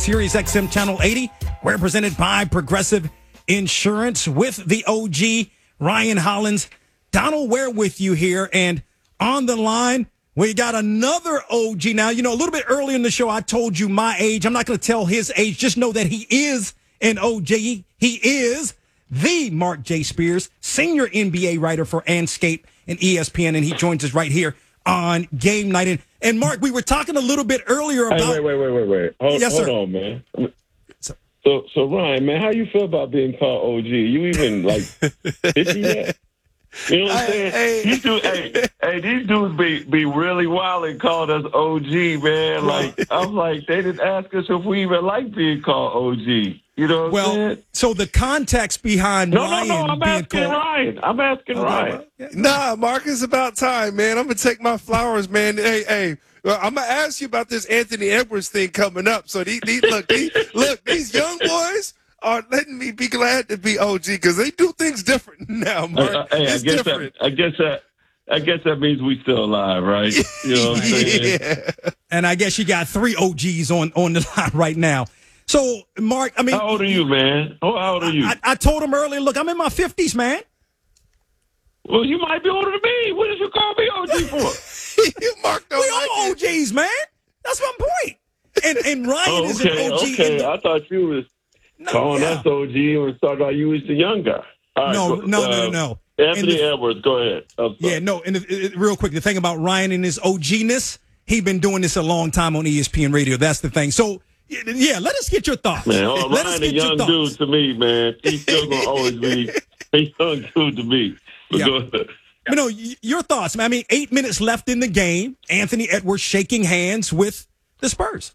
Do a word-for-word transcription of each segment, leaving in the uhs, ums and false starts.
Sirius X M Channel eighty. We're presented by Progressive Insurance with the O G, Ryan Hollins. Donald Ware with you here. And on the line, we got another O G. Now, you know, a little bit earlier in the show, I told you my age. I'm not going to tell his age. Just know that he is an O G. He is the Mark J. Spears, senior N B A writer for Anscape and E S P N. And he joins us right here on Game Night. And, and Mark, we were talking a little bit earlier about. Hey, wait, wait, wait, wait, wait. Hold, yes, hold sir. on, man. So, so Ryan, man, how you feel about being called O G? You even like fifty yet? You know what I'm saying? Hey, These dudes, hey, hey, these dudes be be really wild and called us O G, man. Like I'm like, they didn't ask us if we even like being called O G. You know what well, I'm saying? so the context behind No, Ryan no, no. I'm being asking called. Ryan. I'm asking Okay, Ryan. well, yeah. Nah, Mark, it's about time, man. I'm gonna take my flowers, man. Hey, hey, well, I'm gonna ask you about this Anthony Edwards thing coming up. So these, these look, these, look, these young boys are letting me be glad to be O G because they do things different now, Mark. Uh, uh, hey, it's I guess different. that. I guess that. I guess that means we still alive, right? You know what I'm saying? Yeah. And I guess you got three O Gs on, on the line right now. So, Mark, I mean. How old are you, man? How how old are you? I, I told him earlier, look, I'm in my fifties, man. Well, you might be older than me. What did you call me O G for? You Mark don't We like all it. O Gs, man. That's my point. And, and Ryan Oh, is okay, an O G. okay. in the- I thought you was no, calling yeah. us O G and talking about you was the young guy. All right, No, go- no, no, uh, no. Anthony And the- Edwards, go ahead. I'm sorry. Yeah, no, and it, it, real quick, the thing about Ryan and his O G-ness, he been doing this a long time on E S P N Radio. That's the thing. So, yeah, let us get your thoughts. Man, oh, let us Ryan, a get your young thoughts. dude to me, man. He's still going to always be a young dude to me. But Yeah. go ahead. But no, y- your thoughts, man. I mean, eight minutes left in the game. Anthony Edwards shaking hands with the Spurs.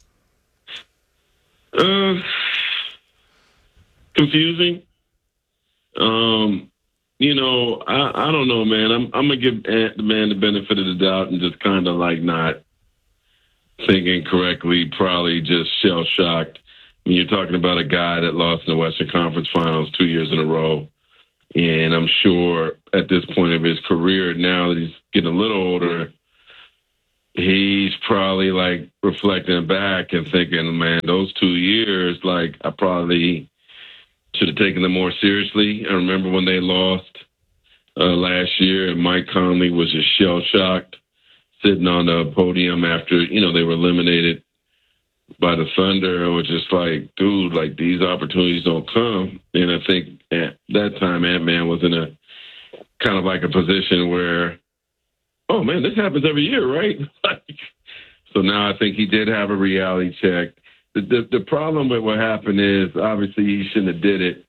Uh, confusing. Um, you know, I, I don't know, man. I'm I'm gonna give Ant, the man the benefit of the doubt and just kind of like not thinking correctly. Probably just shell shocked. I mean, you're talking about a guy that lost in the Western Conference Finals two years in a row, and I'm sure at this point of his career, now that he's getting a little older, he's probably like reflecting back and thinking, man, those two years, like I probably should have taken them more seriously. I remember when they lost uh, last year and Mike Conley was just shell-shocked sitting on the podium after, you know, they were eliminated by the Thunder. It was just like, dude, like these opportunities don't come. And I think at that time Ant-Man was in a kind of like a position where, oh, man, this happens every year, right? Like, so now I think he did have a reality check. The, the the problem with what happened is obviously he shouldn't have did it,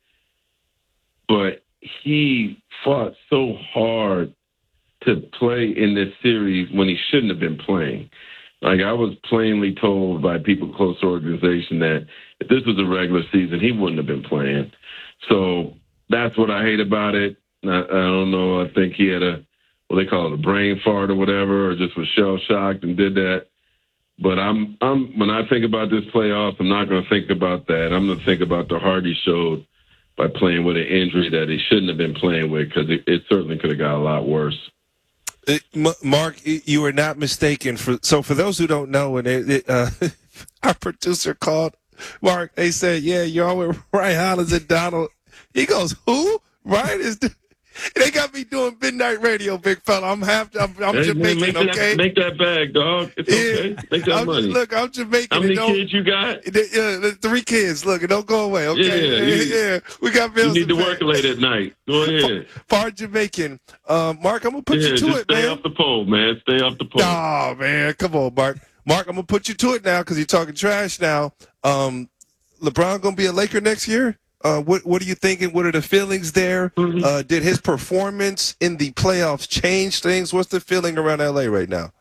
but he fought so hard to play in this series when he shouldn't have been playing. Like I was plainly told by people close to the organization that if this was a regular season, he wouldn't have been playing. So that's what I hate about it. I, I don't know. I think he had a, what they call it, a brain fart or whatever, or just was shell shocked and did that. But I'm, I'm when I think about this playoffs, I'm not going to think about that. I'm going to think about the heart he showed by playing with an injury that he shouldn't have been playing with, because it, it certainly could have got a lot worse. Uh, M- Mark, you were not mistaken. For so, for those who don't know, and it, it, uh, our producer called Mark. They said, "Yeah, you're on with Ryan Hollins and Donald." He goes, "Who? Ryan is." The- They got me doing midnight radio, big fella. I'm half. I'm, I'm Hey, Jamaican, man, make okay? That, make that bag, dog. It's okay. Yeah. Make that I'm, money. Look, I'm Jamaican. How many and don't- kids you got? The, uh, the three kids. Look, it don't go away. Okay, Yeah, you- yeah. We got You bills. need to pay. work late at night. Go ahead. Part Jamaican. Uh, Mark, I'm gonna put Yeah, you to just it, stay man. off the pole, man. Stay off the pole. Oh man, come on, Mark. Mark, I'm gonna put you to it now because you're talking trash now. Um, LeBron gonna be a Laker next year? Uh, what What are you thinking? What are the feelings there? Mhm. Uh, did his performance in the playoffs change things? What's the feeling around L A right now?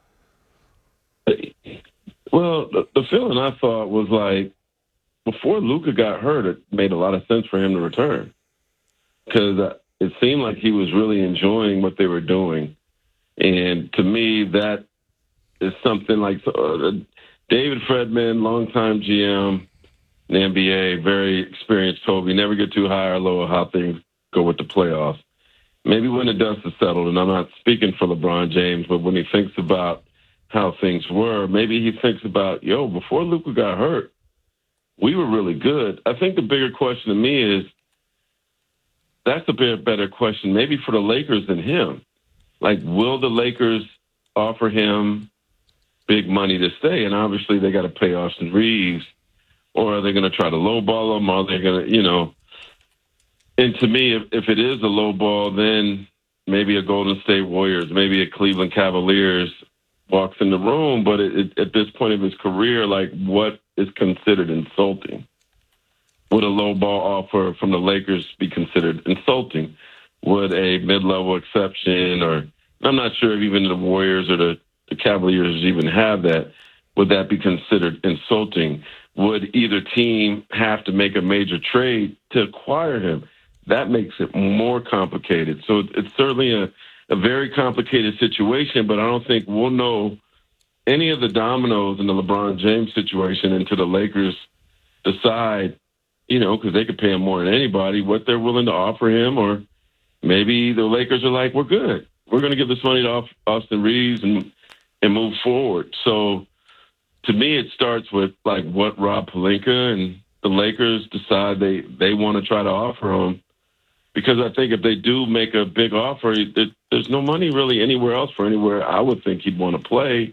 Well, the, the feeling I thought was like before Luka got hurt, it made a lot of sense for him to return because it seemed like he was really enjoying what they were doing, and to me, that is something like uh, David Fredman, longtime G M. In the N B A, very experienced, told me never get too high or low of how things go with the playoffs. Maybe when the dust is settled, and I'm not speaking for LeBron James, but when he thinks about how things were, maybe he thinks about, yo, before Luka got hurt, we were really good. I think the bigger question to me is, that's a bit better question maybe for the Lakers than him. Like, will the Lakers offer him big money to stay? And obviously they got to pay Austin Reeves, or are they going to try to lowball him? Are they going to, you know, and to me, if, if it is a lowball, then maybe a Golden State Warriors, maybe a Cleveland Cavaliers walks in the room. But it, it, at this point of his career, like, what is considered insulting? Would a low ball offer from the Lakers be considered insulting? Would a mid-level exception, or I'm not sure if even the Warriors or the, the Cavaliers even have that, would that be considered insulting? Would either team have to make a major trade to acquire him? That makes it more complicated. So it's certainly a, a very complicated situation, but I don't think we'll know any of the dominoes in the LeBron James situation until the Lakers decide, you know, because they could pay him more than anybody, what they're willing to offer him. Or maybe the Lakers are like, we're good. We're going to give this money to Austin Reeves and and move forward. So to me, it starts with, like, what Rob Pelinka and the Lakers decide they, they want to try to offer him. Because I think if they do make a big offer, it, there's no money really anywhere else for anywhere I would think he'd want to play.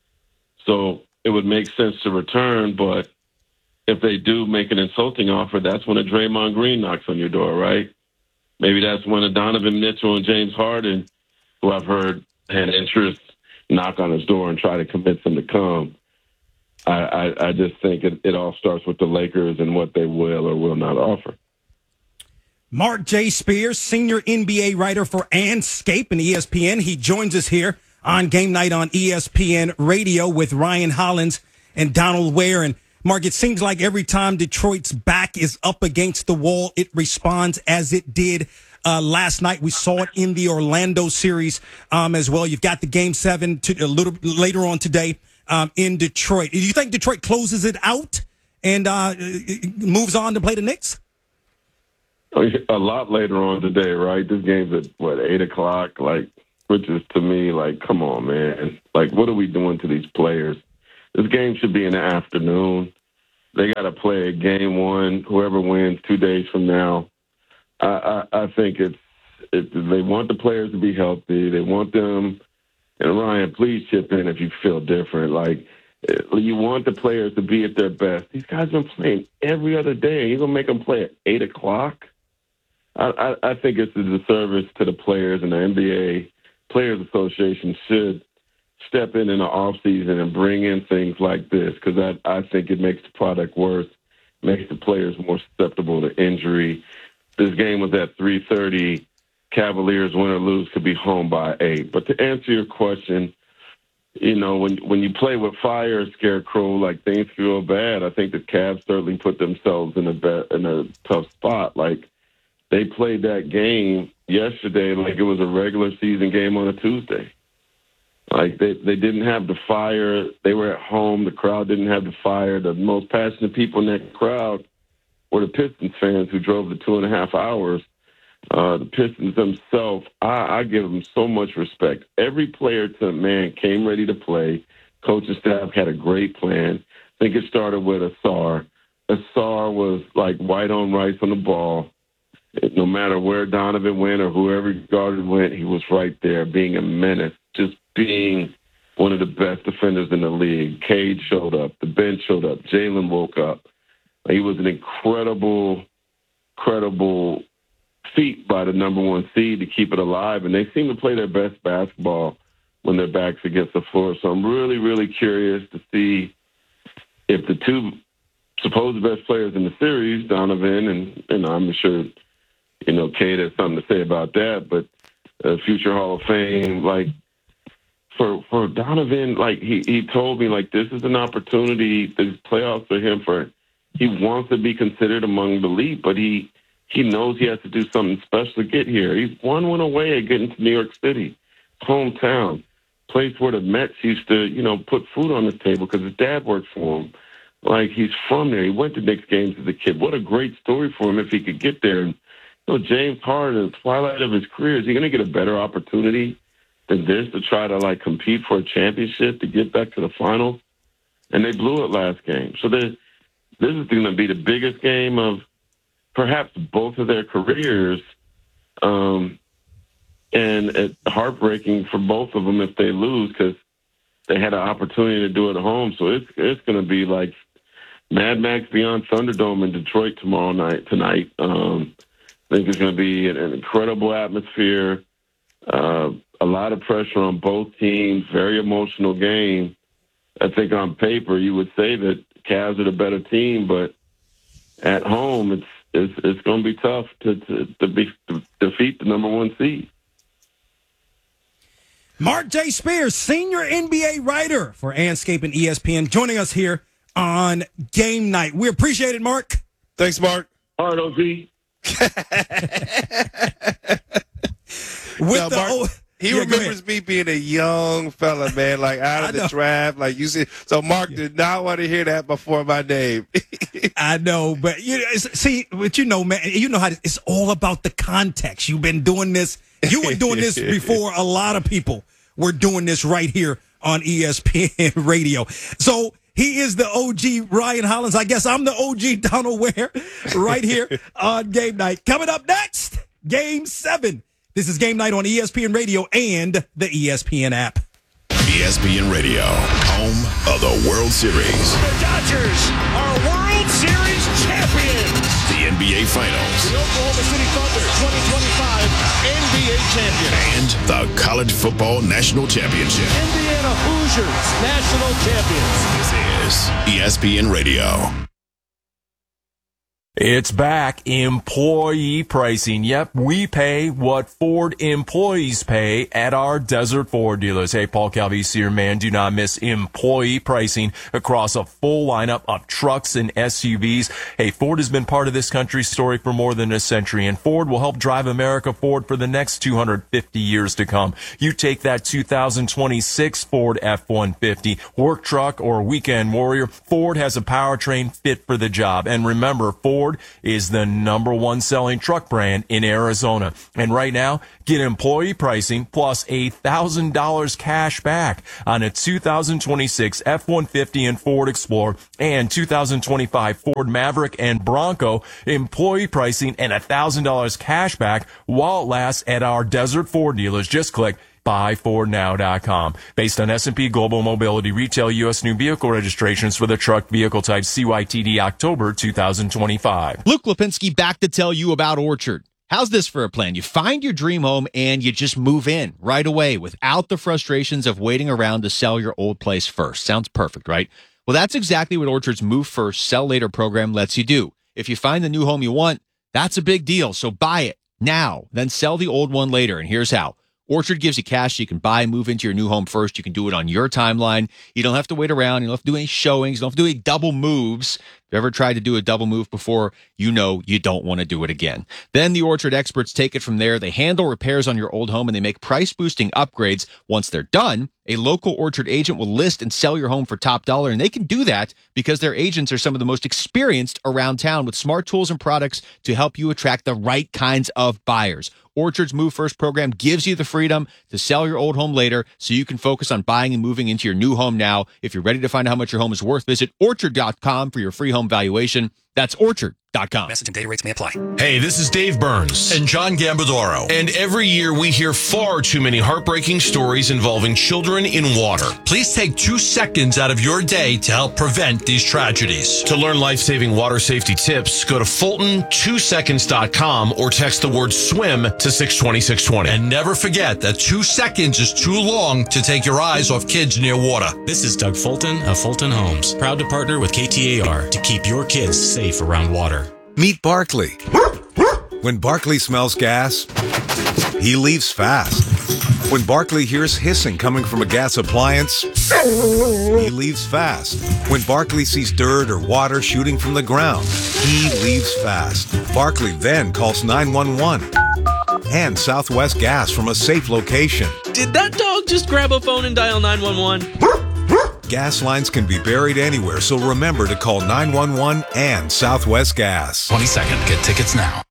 So it would make sense to return, but if they do make an insulting offer, that's when a Draymond Green knocks on your door, right? Maybe that's when a Donovan Mitchell and James Harden, who I've heard had interest, knock on his door and try to convince him to come. I, I, I just think it, it all starts with the Lakers and what they will or will not offer. Mark J. Spears, senior N B A writer for Anscape and E S P N. He joins us here on Game Night on E S P N Radio with Ryan Hollins and Donald Ware. And Mark, it seems like every time Detroit's back is up against the wall, it responds as it did uh, last night. We saw it in the Orlando series um, as well. You've got the game seven to, a little later on today um, in Detroit. Do you think Detroit closes it out and uh, moves on to play the Knicks? A lot later on today, right? This game's at, what, eight o'clock? Like, which is, to me, like, come on, man. Like, what are we doing to these players? This game should be in the afternoon. They got to play game one, whoever wins two days from now. I, I, I think it's, it, they want the players to be healthy. They want them, and Ryan, please chip in if you feel different. Like, you want the players to be at their best. These guys have been playing every other day. You're going to make them play at eight o'clock? I, I, I think it's a disservice to the players, and the N B A Players Association should step in in the offseason and bring in things like this, because I, I think it makes the product worse, makes the players more susceptible to injury. This game was at three thirty. Cavaliers, win or lose, could be home by eight. But to answer your question, you know, when when you play with fire, Scarecrow, like, things feel bad. I think the Cavs certainly put themselves in a be- in a tough spot. Like, they played that game yesterday like it was a regular season game on a Tuesday. Like, they, they didn't have the fire. They were at home. The crowd didn't have the fire. The most passionate people in that crowd were the Pistons fans who drove the two and a half hours. Uh, the Pistons themselves, I, I give them so much respect. Every player to man came ready to play. Coaching staff had a great plan. I think it started with Asar. Asar was like white on rice on the ball. No matter where Donovan went or whoever guarded went, he was right there, being a menace, just being one of the best defenders in the league. Cade showed up. The bench showed up. Jalen woke up. He was an incredible, credible feat by the number one seed to keep it alive, and they seem to play their best basketball when their back's against the floor. So I'm really, really curious to see if the two supposed best players in the series, Donovan, and, and I'm sure, you know, Cade has something to say about that, but uh, future Hall of Fame, like, for for Donovan, like, he, he told me, like, this is an opportunity, these playoffs for him, for he wants to be considered among the elite, but he he knows he has to do something special to get here. He's one win away at getting to New York City, hometown, place where the Mets used to, you know, put food on his table because his dad worked for him. Like, he's from there. He went to Knicks games as a kid. What a great story for him if he could get there. And, you know, James Harden, the twilight of his career, is he going to get a better opportunity than this to try to, like, compete for a championship, to get back to the finals? And they blew it last game. So there's this is going to be the biggest game of perhaps both of their careers. Um, and it's heartbreaking for both of them if they lose because they had an opportunity to do it at home. So it's it's going to be like Mad Max Beyond Thunderdome in Detroit tomorrow night, tonight. Um, I think it's going to be an, an incredible atmosphere, uh, a lot of pressure on both teams, very emotional game. I think on paper you would say that Cavs are the better team, but at home it's it's, it's going to be tough to to, to, be, to defeat the number one seed. Mark J. Spears, senior N B A writer for Anscape and E S P N, joining us here on Game Night. We appreciate it, Mark. Thanks, Mark. All right, O G. With now, the Mark, o- he yeah, remembers me being a young fella, man, like out of the draft, like you said. So Mark did not want to hear that before my name. I know, but you see, but you know, man, you know how it's all about the context. You've been doing this. You were doing this before a lot of people were doing this right here on E S P N Radio. So he is the O G Ryan Hollins. I guess I'm the O G Donald Ware right here on Game Night. Coming up next, Game seven. This is Game Night on E S P N Radio and the E S P N app. E S P N Radio, home of the World Series. The Dodgers are World Series champions. The N B A Finals. The Oklahoma City Thunder twenty twenty-five N B A champions. And the College Football National Championship. Indiana Hoosiers national champions. This is E S P N Radio. It's back. Employee pricing. Yep, we pay what Ford employees pay at our Desert Ford dealers. Hey, Paul Calvisi here, man. Do not miss employee pricing across a full lineup of trucks and S U Vs. Hey, Ford has been part of this country's story for more than a century, and Ford will help drive America forward for the next two hundred fifty years to come. You take that two thousand twenty-six Ford F one fifty, work truck, or weekend warrior, Ford has a powertrain fit for the job. And remember, Ford is the number one selling truck brand in Arizona. And right now, get employee pricing plus a thousand dollars cash back on a two thousand twenty-six F one fifty and Ford Explorer and two thousand twenty-five Ford Maverick and Bronco. Employee pricing and a thousand dollars cash back while it lasts at our Desert Ford dealers. Just click buy ford now dot com. Based on S and P Global Mobility Retail U S new vehicle registrations for the truck vehicle type C Y T D October two thousand twenty-five. Luke Lipinski back to tell you about Orchard. How's this for a plan? You find your dream home and you just move in right away without the frustrations of waiting around to sell your old place first. Sounds perfect, right? Well, that's exactly what Orchard's Move First, Sell Later program lets you do. If you find the new home you want, that's a big deal. So buy it now, then sell the old one later. And here's how. Orchard gives you cash so you can buy and move into your new home first. You can do it on your timeline. You don't have to wait around. You don't have to do any showings. You don't have to do any double moves. If you ever tried to do a double move before, you know you don't want to do it again. Then the Orchard experts take it from there. They handle repairs on your old home and they make price-boosting upgrades. Once they're done, a local Orchard agent will list and sell your home for top dollar. And they can do that because their agents are some of the most experienced around town with smart tools and products to help you attract the right kinds of buyers. Orchard's Move First program gives you the freedom to sell your old home later so you can focus on buying and moving into your new home now. If you're ready to find out how much your home is worth, visit orchard dot com for your free home valuation. That's orchard dot com. Message and data rates may apply. Hey, this is Dave Burns and John Gambadoro. And every year we hear far too many heartbreaking stories involving children in water. Please take two seconds out of your day to help prevent these tragedies. To learn life-saving water safety tips, go to Fulton two seconds dot com or text the word swim to six two six two zero. And never forget that two seconds is too long to take your eyes off kids near water. This is Doug Fulton of Fulton Homes, proud to partner with K T A R to keep your kids safe around water. Meet Barkley. When Barkley smells gas, he leaves fast. When Barkley hears hissing coming from a gas appliance, he leaves fast. When Barkley sees dirt or water shooting from the ground, he leaves fast. Barkley then calls nine one one and Southwest Gas from a safe location. Did that dog just grab a phone and dial nine one one? Gas lines can be buried anywhere, so remember to call nine one one and Southwest Gas. twenty second. Get tickets now.